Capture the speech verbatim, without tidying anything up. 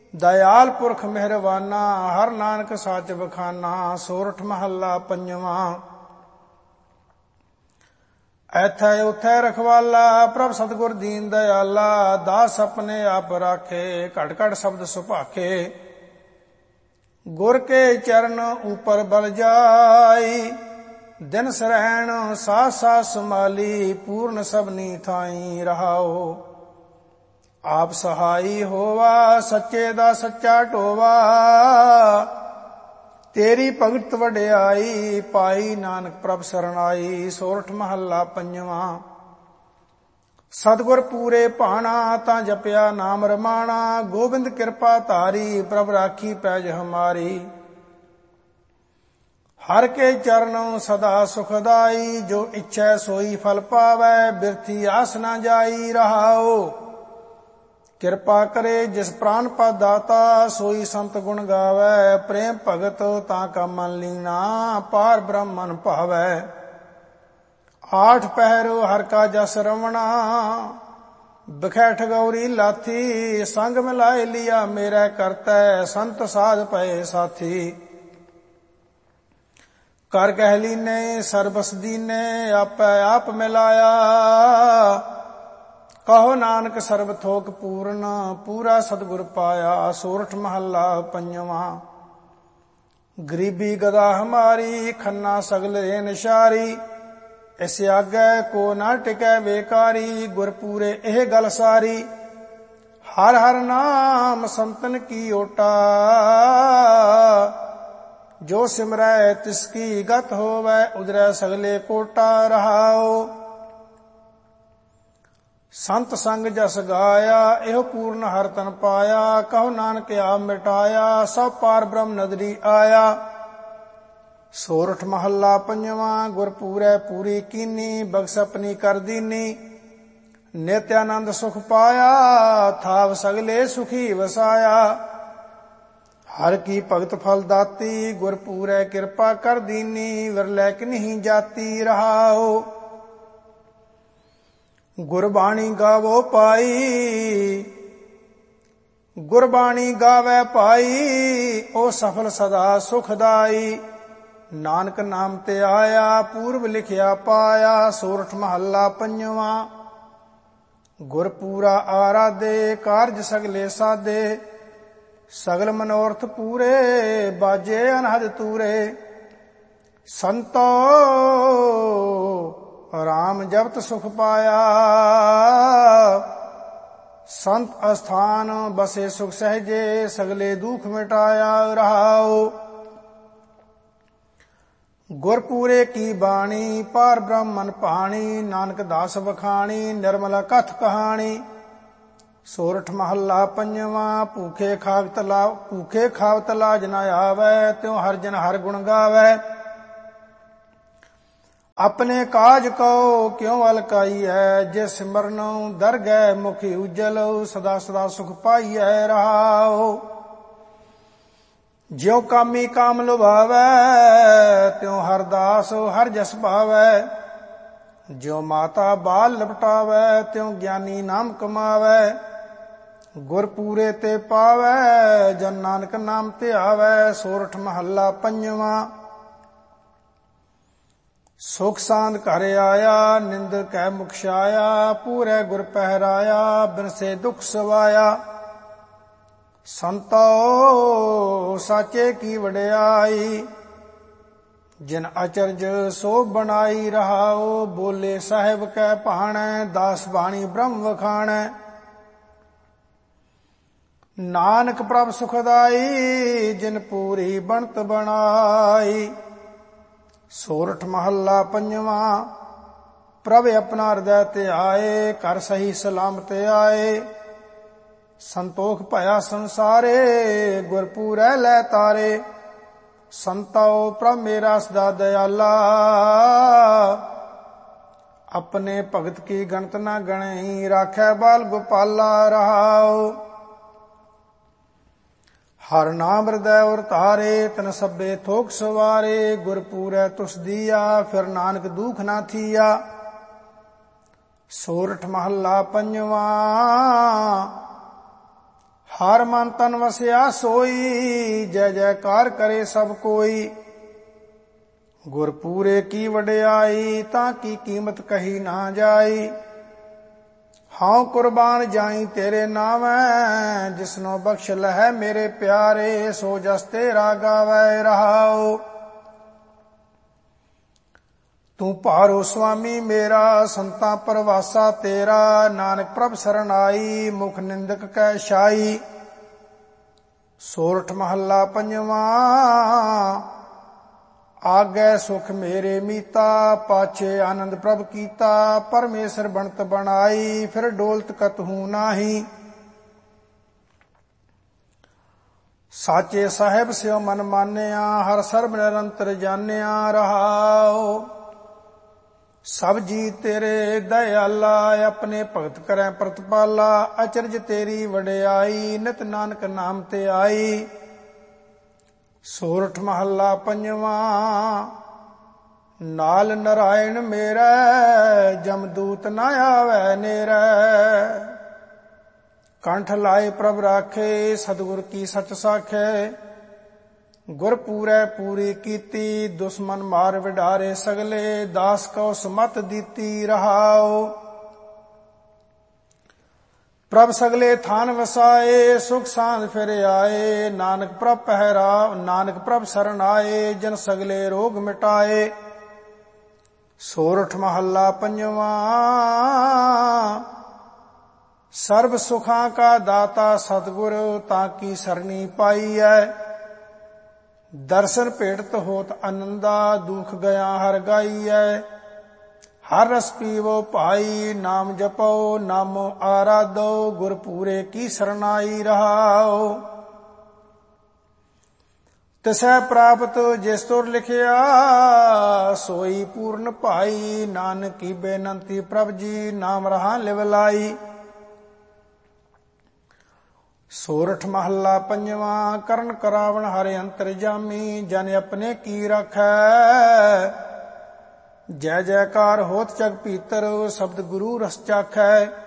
दयाल पुरख मेहरबाना, हर नानक साच बखाना। सोरठ महला पंजवा। ऐथै उथै रखवाला, प्रभ सतगुर दीन दयाला। दास अपने आप राखे, घट घट शब्द सुभाखे। गुर के चरण ऊपर बल जाई, दिन सरैण साथ साथ संभाली। पूर्ण सबनी थाई रहाओ, आप सहाई होवा। सच्चे दा सच्चा टोवा, तेरी भगत वड्याई। पाई नानक प्रभ सरनाई। सोरठ महला पंजवा। सतगुर पूरे भाना, तां जपया नाम रमाना। गोबिंद कृपा धारी, प्रभ राखी पैज हमारी। हर के चरणों सदा सुखदाई, जो इच्छै सोई फल पावै। बिरथी आस न जाई रहाओ, किरपा करे जिस प्राण पा दाता। सोई संत गुण गावै, प्रेम भगत ताका मन लीना। पार ब्रह्म मन भावै, आठ पहर हर का जस रवणा। बिखै ठगौरी लाथी, संग मिलाए लिया मेरा करतै। संत साध पए साथी, कर कह लीने सरबस दीने। आपै आप मिलाया, कहो नानक सर्ब थोक पूर्ण। पूरा सतगुर पाया। सोरठ महला पंजवा। गरीबी गदा हमारी, खन्ना सगल रे निशारी। इस आगे को ना टिकै बेकारी। गुर पूरे एह गल सारी, हर हर नाम संतन की ओटा। जो सिमरै तिसकी गत होवै, उदरै सगले कोटा रहाओ। संत संग जस गाया, एहो पूर्ण हर तन पाया। कहो नानक आप मिटाया, सब पार ब्रह्म नदरी आया। सोरठ महला पंजवा। गुर पूरै पूरी कीनी, बख्श अपनी कर दीनी। नित्यानंद सुख पाया, थाव सगले सुखी वसाया। हर की भगत फल दाती, गुर पूरै कृपा कर दीनी। विरलै किन्हीं जाती रहाओ, गुरबाणी गावो पाई। गुरबाणी गावै पाई, ओ सफल सदा सुखदाई। नानक नाम ते आया, पूर्व लिखिया पाया। सोरठ महला पंजवा। गुर पूरा आराधे, कारज सगले साधे। सगल मनोरथ पूरे, बाजे अनहद तूरे। संतो राम जपत सुख पाया, संत अस्थान बसे सुख सहजे। सगले दुख मिटाया रहाओ, गुर पूरे की बाणी। पार ब्रह्म मन पाणी, नानक दास बखाणी। निर्मला कथ कहानी। सोरठ महला पंजवा। भूखे खावत ला भूखे खावत लाज न आवै, त्यों हर जन हर गुण गावै। अपने काज को क्यों अलकाई है, जे सिमरन दर गए मुखी उज्जल। सदा सदा सुख पाइयै रहाओ, ज्यों कामी काम लुभावै। त्यों हर दास हर जस भावै। ज्यों माता बाल लपटावै, त्यों ज्ञानी नाम कमावै। गुर पूरे ते पावै, जन नानक नाम ते आवै। सोरठ महला पंजवा। सुख सांद घर आया, निंद कै मुखशाया। पूरे गुर पहराया, बिनसे दुख सवाया। संतो साचे की वड्याई, जिन अचरज सो बनाई रहाओ। बोले साहेब कै भाणै, दास बाणी ब्रह्म वखाणै। नानक प्रभ सुखदाई, जिन पूरी बनत बनाई। सोरठ महला पंजवा। प्रभ अपना हृदय ते आए, कर सही सलामत आए। संतोख भया संसारे, गुर पूरै लै तारे। संतो प्रभ मेरा सदा दयाला, अपने भगत की गणत न गणई। राखै बाल गोपाला रहाओ, हर नाम हृदय और तारे। तन सब्बे थोक सवारे, गुर पूरै तुस दिया। फिर नानक दुख ना थिया। सोरठ महला पंजवा। ਹਰ ਮਨ ਤਨ ਵਸਿਆ ਸੋਈ, ਜੈ ਜੈਕਾਰ ਕਰੇ ਸਭ ਕੋਈ। ਗੁਰ ਪੂਰੇ ਕੀ ਵਡਿਆਈ, ਤਾਂ ਕੀ ਕੀਮਤ ਕਹੀ ਨਾ ਜਾਈ। ਹਾਂ ਕੁਰਬਾਨ ਜਾਈ ਤੇਰੇ ਨਾਮੈ, ਜਿਸਨੋ ਬਖਸ਼ ਲਹੈ ਮੇਰੇ ਪਿਆਰੇ। ਸੋ ਜਸ ਤੇਰਾ ਗਾਵੈ ਰਹਾਉ। ਤੂੰ ਭਾਰੋ ਸੁਆਮੀ ਮੇਰਾ, ਸੰਤਾਂ ਪਰਵਾਸਾ ਤੇਰਾ। ਨਾਨਕ ਪ੍ਰਭ ਸਰਣ ਆਈ, ਮੁਖ ਨਿੰਦਕ ਕੈ ਛਾਈ। ਸੋਰਠ ਮਹੱਲਾ ਪੰਜਵਾਂ। ਆਗੈ ਸੁਖ ਮੇਰੇ ਮੀਤਾ, ਪਾਛੇ ਆਨੰਦ ਪ੍ਰਭ ਕੀਤਾ। ਪਰਮੇਸ਼ਰ ਬਣਤ ਬਣਾਈ, ਫਿਰ ਡੋਲਤ ਕਤਹੂ ਨਾਹੀ। ਸਾਚੇ ਸਾਹਿਬ ਸਿਓ ਮਨ ਮਾਨਿਆ, ਹਰ ਸਰਬ ਨਿਰੰਤਰ ਜਾਣਿਆ ਰਹਾਉ। ਸਭ ਜੀ ਤੇਰੇ ਦਇਆਲਾ, ਆਪਣੇ ਭਗਤ ਕਰੈ ਪ੍ਰਤਪਾਲਾ। ਅਚਰਜ ਤੇਰੀ ਵਡਿਆਈ, ਨਿਤ ਨਾਨਕ ਨਾਮ ਤੇ ਆਈ। ਸੋਰਠ ਮਹੱਲਾ ਪੰਜਵਾਂ। ਨਾਲ ਨਰਾਇਣ ਮੇਰਾ, ਜਮਦੂਤ ਨਾ ਆਵੈ ਨੇਰੈ। ਕੰਠ ਲਾਏ ਪ੍ਰਭ ਰਾਖੇ, ਸਤਿਗੁਰ ਕੀ ਸਚ ਸਾਖੈ। ਗੁਰ ਪੂਰੈ ਪੂਰੀ ਕੀਤੀ, ਦੁਸ਼ਮਨ ਮਾਰ ਵਿਡਾਰੇ ਸਗਲੇ। ਦਾਸ ਕਉ ਸਮਤ ਦਿੱਤੀ ਰਹਾਉ। ਪ੍ਰਭ ਸਗਲੇ ਥਾਨ ਵਸਾਏ, ਸੁਖ ਸਾਂਦ ਫਿਰ ਆਏ। ਨਾਨਕ ਪ੍ਰਭ ਪਹਿਰਾ, ਨਾਨਕ ਪ੍ਰਭ ਸਰਣ ਆਏ। ਜਨ ਸਗਲੇ ਰੋਗ ਮਿਟਾਏ। ਸੋਰਠ ਮਹੱਲਾ ਪੰਜਵਾਂ। ਸਰਬ ਸੁਖਾਂ ਕਾ ਦਾਤਾ ਸਤਿਗੁਰ, ਤਾਂ ਕੀ ਸਰਣੀ ਪਾਈਐ। ਦਰਸ਼ਨ ਭੇਟਤ ਹੋਤ ਆਨੰਦਾ, ਦੁਖ ਗਿਆ ਹਰ ਗਾਈਐ। ਹਰ ਰਸ ਪੀਵੋ ਭਾਈ, ਨਾਮ ਜਪੋ ਨਾਮੋ ਆਰਾਧੋ। ਗੁਰ ਪੂਰੇ ਕੀ ਸਰਨਾਈ ਰਹਾਉ। ਤਿਸੈ ਪ੍ਰਾਪਤ ਜਿਸ ਤੁਰ ਲਿਖਿਆ, ਸੋਈ ਪੂਰਨ ਭਾਈ। ਨਾਨਕ ਕੀ ਬੇਨੰਤੀ ਪ੍ਰਭ ਜੀ, ਨਾਮ ਰਹਾ ਲਿਵ ਲਾਈ। ਸੋਰਠ ਮਹੱਲਾ ਪੰਜਵਾਂ। ਕਰਨ ਕਰਾਵਣ ਹਰਿ ਅੰਤਰ ਜਾਮੀ, ਜਨ ਆਪਣੇ ਕੀ ਰਾਖੈ। ਜੈ ਜੈਕਾਰ ਹੋਤ ਜਗ ਭੀਤਰ, ਸ਼ਬਦ ਗੁਰੂ ਰਸ ਚਾਖੈ।